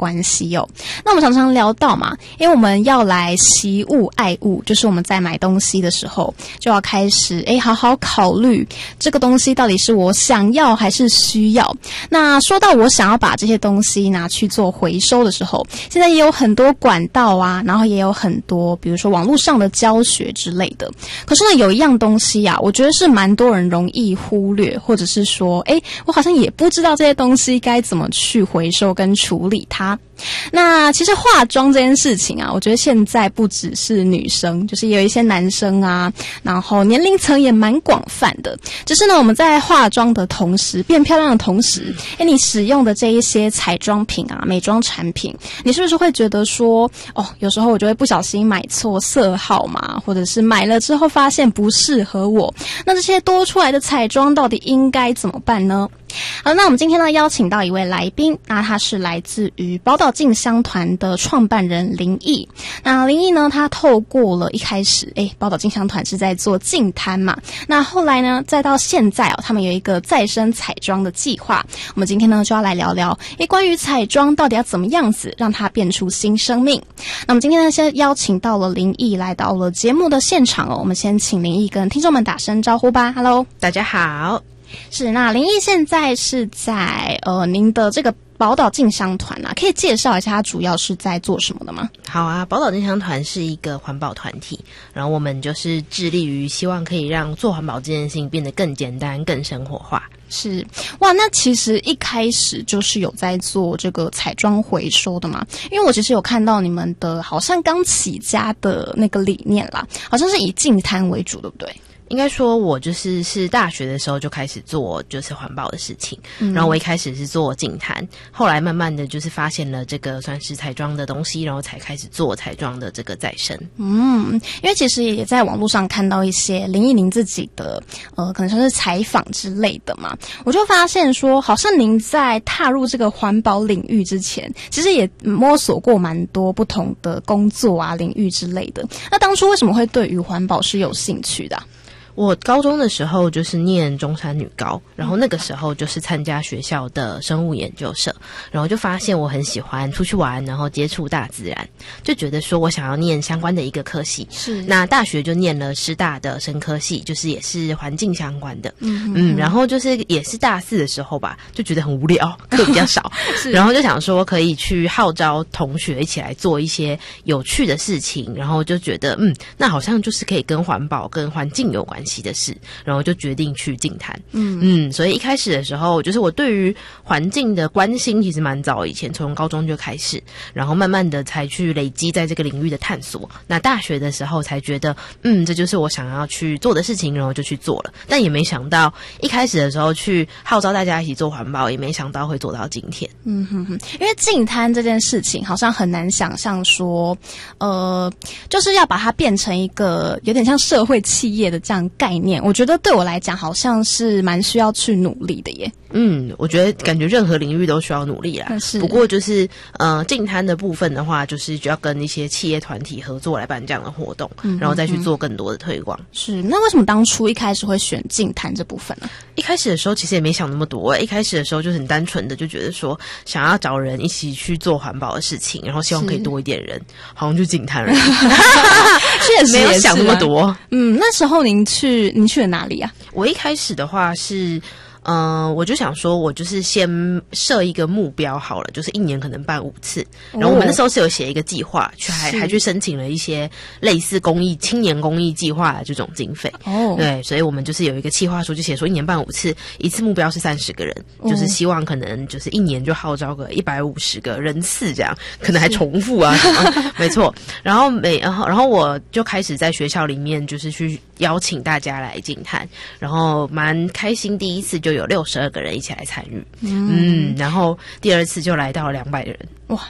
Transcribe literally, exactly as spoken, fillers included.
关系哦。那我们常常聊到嘛，因为我们要来惜物爱物，就是我们在买东西的时候就要开始诶好好考虑这个东西到底是我想要还是需要。那说到我想要把这些东西拿去做回收的时候，现在也有很多管道啊，然后也有很多比如说网络上的教学之类的。可是呢，有一样东西啊，我觉得是蛮多人容易忽略，或者是说诶我好像也不知道这些东西该怎么去回收跟处理它。那其实化妆这件事情啊，我觉得现在不只是女生，就是也有一些男生啊，然后年龄层也蛮广泛的。只是呢，我们在化妆的同时，变漂亮的同时，诶你使用的这一些彩妆品啊、美妆产品，你是不是会觉得说，哦，有时候我就会不小心买错色号嘛，或者是买了之后发现不适合我，那这些多出来的彩妆到底应该怎么办呢？好，那我们今天呢邀请到一位来宾，那他是来自于宝岛静香团的创办人林毅。那林毅呢，他透过了一开始，诶，宝岛静香团是在做净滩嘛，那后来呢，再到现在哦，他们有一个再生彩妆的计划。我们今天呢就要来聊聊，诶，关于彩妆到底要怎么样子让它变出新生命。那我们今天呢先邀请到了林毅来到了节目的现场哦，我们先请林毅跟听众们打声招呼吧。Hello， 大家好。 是，那林毅现在是在呃您的这个宝岛静香团啊，可以介绍一下它主要是在做什么的吗？ 好啊，宝岛静香团是一个环保团体，然后我们就是致力于希望可以让做环保这件事情变得更简单、更生活化。 是，哇，那其实一开始就是有在做这个彩妆回收的嘛？因为我其实有看到你们的好像刚起家的那个理念啦，好像是以净滩为主，对不对？ 应该说我就是是大学的时候就开始做就是环保的事情、嗯、然后我一开始是做净滩，后来慢慢的就是发现了这个算是彩妆的东西，然后才开始做彩妆的这个再生。 嗯，因为其实也在网络上看到一些林毅您自己的呃可能说是采访之类的嘛，我就发现说好像您在踏入这个环保领域之前，其实也摸索过蛮多不同的工作啊领域之类的。那当初为什么会对于环保是有兴趣的啊？ 我高中的时候就是念中山女高，然后那个时候就是参加学校的生物研究社，然后就发现我很喜欢出去玩，然后接触大自然，就觉得说我想要念相关的一个科系。是，那大学就念了师大的生科系，就是也是环境相关的。嗯嗯，然后就是也是大四的时候吧，就觉得很无聊，课比较少，然后就想说可以去号召同学一起来做一些有趣的事情，然后就觉得嗯，那好像就是可以跟环保跟环境有关系的事，然后就决定去净滩。嗯嗯，所以一开始的时候，就是我对于环境的关心其实蛮早以前，从高中就开始，然后慢慢的才去累积在这个领域的探索。那大学的时候才觉得，嗯，这就是我想要去做的事情，然后就去做了。但也没想到一开始的时候去号召大家一起做环保，也没想到会做到今天。 嗯哼哼，因为净滩这件事情好像很难想象说，呃，就是要把它变成一个有点像社会企业的这样概念，我觉得对我来讲好像是蛮需要去努力的耶。 嗯，我觉得感觉任何领域都需要努力啦。是，不过就是呃，净滩的部分的话，就是就要跟一些企业团体合作来办这样的活动，嗯、然后再去做更多的推广。 是，那为什么当初一开始会选净滩这部分呢？ 一开始的时候其实也没想那么多，一开始的时候就是很单纯的就觉得说想要找人一起去做环保的事情，然后希望可以多一点人，好像就净滩而已。 确实没有想那么多。 嗯，那时候您去您去了哪里啊？ 我一开始的话是。嗯、呃，我就想说，我就是先设一个目标好了，就是一年可能办五次。然后我们那时候是有写一个计划，去还还去申请了一些类似公益青年公益计划的这种经费。哦，对，所以我们就是有一个计划书，就写说一年办五次，一次目标是三十个人，哦、就是希望可能就是一年就号召个一百五十个人次这样，可能还重复啊，没错。然后每然后然后我就开始在学校里面就是去邀请大家来净滩，然后蛮开心，第一次就有六十二个人一起来参与，嗯, 嗯，然后第二次就来到了两百人， 哇，